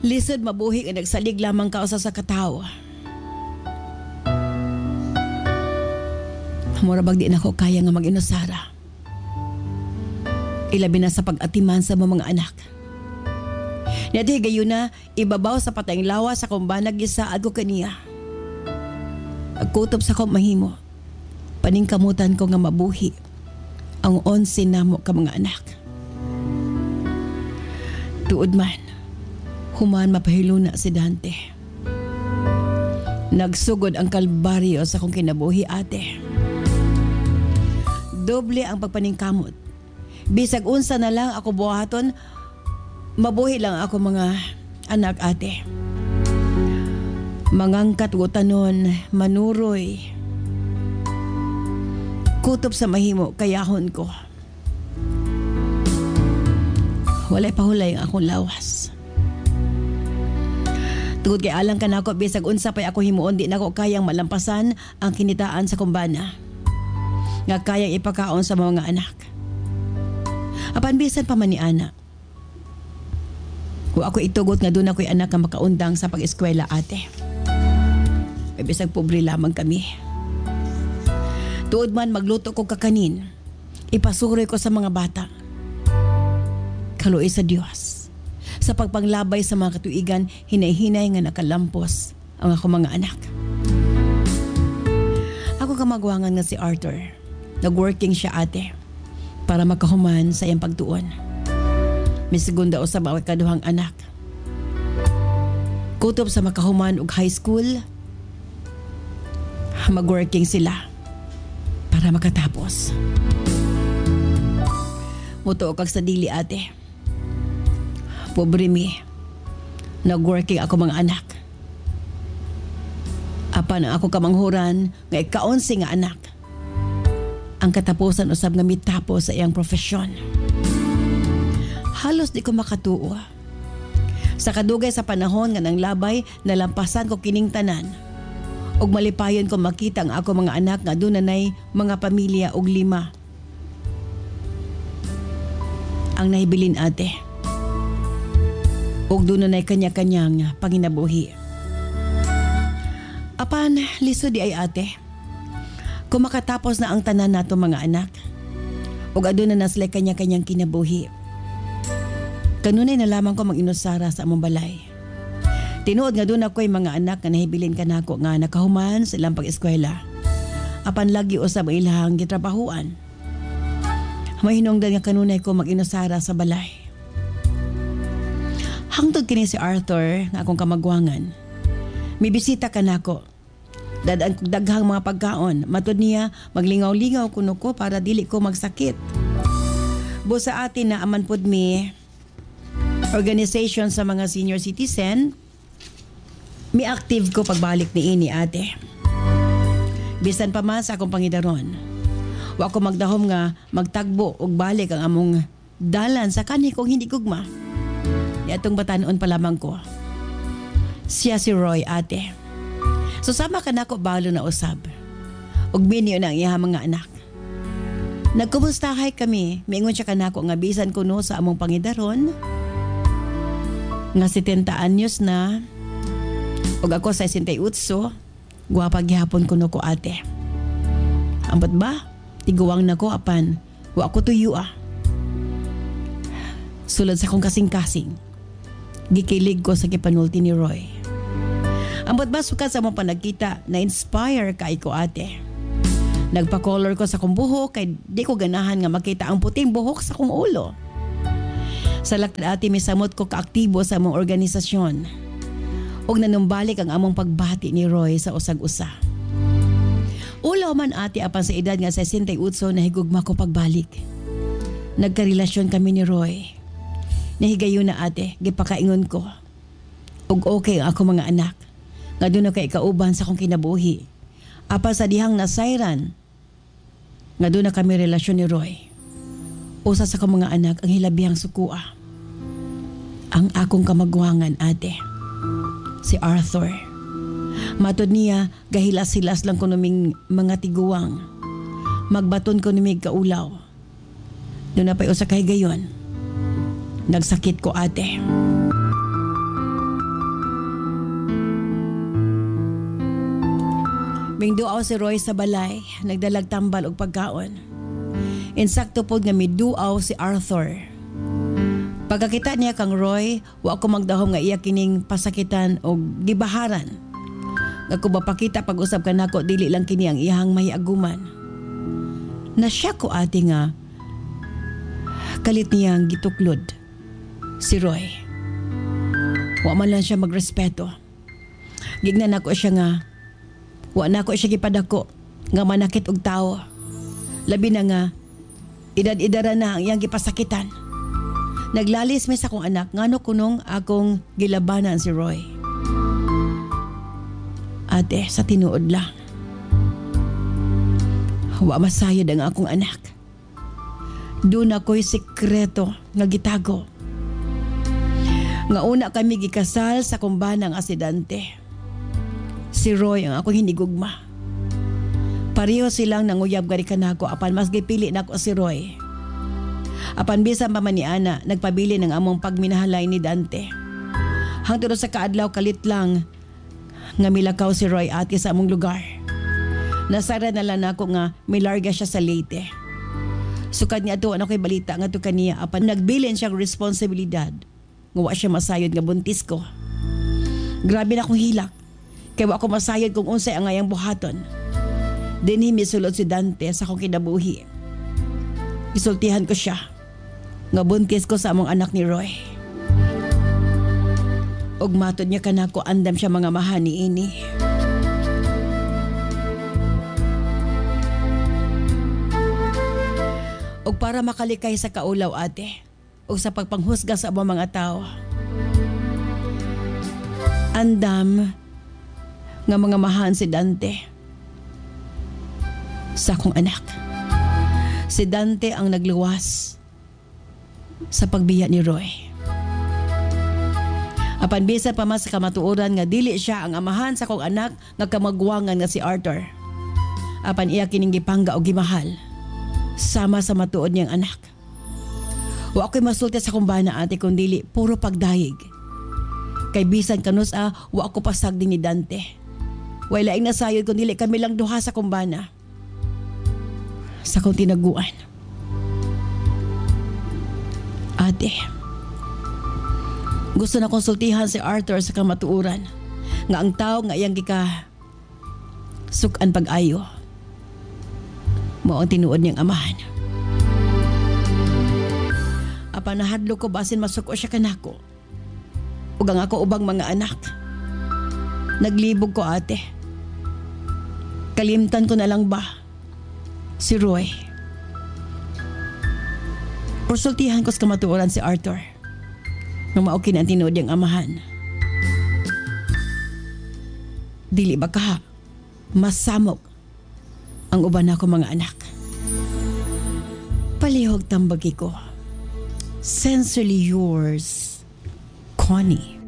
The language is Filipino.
Lisod mabuhi nga nagsalig lamang ka usa sa katawo. Mura bag di na ko kaya nga mag-inusara. Ilabi na sa pag-atiman sa mga anak. Nati gayon na ibabaw sa patayng lawas sa kumbanag gisaad ko kaniya. Agkutob sa kong mahimo. Paningkamutan ko nga mabuhi ang 11 namo ka mga anak. Tuod man, human mapahilo na si Dante. Nagsugod ang kalbaryo sa kong kinabuhi ate. Doble ang pagpaningkamot. Bisag unsa na lang ako buhaton, mabuhi lang ako mga anak ate. Mangangkat utanon, manuroy. Kutob sa mahimo, kayahon ko. Walay pahulay ang akong lawas. Tungod kay alang ka na ako, bisag unsa pa'y ako himuon, di na ako kayang malampasan ang kinitaan sa kumbana. Nga kayang ipakaon sa mga anak. Apan bisan pa man ni ana. Kung ako itugot nga doon ako'y anak nga makaundang sa pag-eskwela ate. Ay bisag pobre lamang kami. Tuod man magluto ko kakanin. Ipasuroy ko sa mga bata. Kaluoy sa Dios. Sa pagpanglabay sa mga katuigan, hinay-hinay nga nakalampos ang ako mga anak. Ako kamagwangan nga si Arthur. Nag-working siya ate para makahuman sa iyang pagtuon. May segunda o sa bawat kaduhang anak. Kutob sa makahuman og high school, mag-working sila para makatapos. Mutuo kag sa dili ate. Pobre mi. Nag-working ako mga anak. Apan ang ako kamanghuran nga ika-11 nga anak. Ang katapusan usab nga mitapos sa iyang profesyon. Halos di ko makatuo. Sa kadugay sa panahon nga nang labay, nalampasan ko kining tanan. Og malipayon ko makita ang ako mga anak nga dunay mga pamilya og 5. Ang nahibilin ate. Og dunay kanya-kanyang panginabuhi. Apan lisod di ay ate. Kung makatapos na ang tanan nato mga anak, ug aduna na sila kanya-kanyang kinabuhi. Kanunay na lamang ko mag-inusara sa among balay. Tinuod nga doon ako'y mga anak nga nahibilin ka nako nga nakahuman sa ilang pag-eskwela. Apan lagi usab ang ilang gitrabahuan. May hinungdan nga kanunay ko mag-inusara sa balay. Hangtod kini si Arthur nga akong kamagwangan. May bisita ka nako. Dadaan kong daghang mga pagkaon. Matod niya, maglingaw-lingaw kuno ko para dili ko magsakit. Busa atin na aman pod mi organization sa mga senior citizen, mi active ko pagbalik ni ini ate. Bisan pa man sa akong pangidaron. Wa ko magdahom nga magtagbo og balik ang among dalan sa kani kong hindi gugma. Di atong batanon pa lamang ko. Siya si Roy ate. So sama ka na ko balo na usab. Ug minyo na ang iya mga anak. Nagkumustahay kami. Miingon siya ka na ko nga bisan kuno sa among pangidaron. Nga 70 anyos na. Ug ako sa 68. Guwapa gihapon kuno ko ate. Ambot ba? Tiguwang na ko apan. Wa ko tuyo Sulod sa kong kasing-kasing. Gikilig ko sa kipanulti ni Roy. Ambot ba sukat sa mong panagkita na inspire kay ko ate. Nagpa-color ko sa kong buhok kay di ko ganahan nga makita ang puting buhok sa kong ulo. Sa lakad ate misamot ko kaaktibo sa among organisasyon. Og nanumbalik ang among pagbati ni Roy sa usag-usa. Ulaw man ate apan sa edad nga 68 na higugma ko pagbalik. Nagkarelasyon kami ni Roy. Nahigayon na ate, gipakaingon ko. Og okay ang ako mga anak. Nga doon na kay kauban sa kong kinabuhi. Apa sa dihang nasayran. Nga doon na kami relasyon ni Roy. Usa sa kong mga anak ang hilabihang sukua. Ang akong kamagwangan ate. Si Arthur. Matod niya, gahilas-hilas lang ko numing mga tiguwang. Magbaton ko numig kaulaw. Doon na pa'y usa kay gayon. Nagsakit ko ate. Mingduaw si Roy sa balay, nagdalag tambal og pagkaon. Insakto pod nga miduaw si Arthur. Pagkakita niya kang Roy, wa ko magdahom nga iya kining pasakitan og gibaharan. Nga ko bapakita pag-usab kanako dili lang kini ang iyang mahiaguman. Na siya ko ate nga kalit niyang gituklod si Roy. Wa man lang siya magrespeto. Gignan ako siya nga wa na ko siya gipadako nga manakit og tao. Labi na nga edad-edara na ang iyang gipasakitan. Naglalis mi sa akong anak ngano kunong akong gilabanan si Roy. Ate, sa tinuod lang. Wa masayod ang akong anak. Doon ako'y sikreto nga gitago. Nga una kami gikasal sa kumbanang asidante. Si Roy ang akong hinigugma. Pareho silang nanguyab gari kanako apan mas gipili nako si Roy. Apan bisan pa man ni ana nagpabili ng among pagminahalay ni Dante. Hangtod sa kaadlaw kalit lang nga milakaw si Roy ate sa among lugar. Nasara na lang ako nga milarga siya sa Leyte. Sukad niya to ano kay balita nga to kaniya apan nagbilin siyang responsibilidad nga wa siya masayod nga buntis ko. Grabe na akong hilak kay wa ako masayod kung unsay ang ngayang buhaton. Dinhi misulod si Dante sa akong kinabuhi. Isultihan ko siya nga buntis ko sa among anak ni Roy. Og matod niya kanako andam siya mga mahani ini. Og para makalikay sa kaulaw ate o sa pagpanghusga sa among mga tao. Andam nga mga mahan si Dante sa akong anak. Si Dante ang nagluwas sa pagbiya ni Roy. Apan bisan pa man sa kamatuoran nga dili siya ang amahan sa kong anak nga kamagwangan nga si Arthur. Apan iya kining gipangga og gimahal sama sa matuod niyang anak. Wa ako'y masulti sa kumbana ate kung dili puro pagdayig. Kay bisan kanus wa ako pasagdi ni Dante. Way laing nasayod kung dili kami lang duha sa kumbana. Sa kong tinaguan. Ate, gusto na konsultihan si Arthur sa kamatuuran nga ang tao nga iyang gika sukan pag-ayo mao ang tinuod niyang amahan. Apan nahadlo ko basin masuko siya kanako ug ang ako ubang mga anak. Naglibog ko ate. Kalimtan ko na lang ba si Roy? Konsultihan ko sa kamatuoran si Arthur nung maukin ang tinood niyang amahan. Dili ba ka masamok ang uban ako mga anak? Palihog tambagi ko. Sincerely yours, Connie.